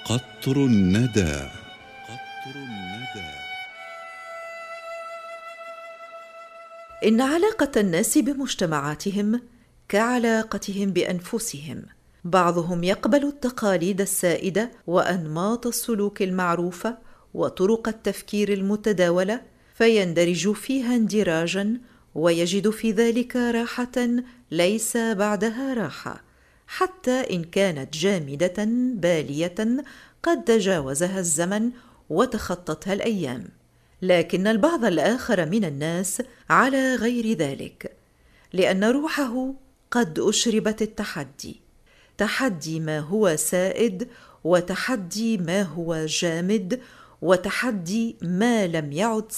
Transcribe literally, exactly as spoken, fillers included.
قطر الندى. قطر الندى. إن علاقة الناس بمجتمعاتهم كعلاقتهم بأنفسهم، بعضهم يقبل التقاليد السائدة وأنماط السلوك المعروفة وطرق التفكير المتداولة فيندرج فيها اندراجاً ويجد في ذلك راحة ليس بعدها راحة، حتى إن كانت جامدة بالية قد تجاوزها الزمن وتخطتها الأيام. لكن البعض الآخر من الناس على غير ذلك، لأن روحه قد أشربت التحدي، تحدي ما هو سائد، وتحدي ما هو جامد، وتحدي ما لم يعد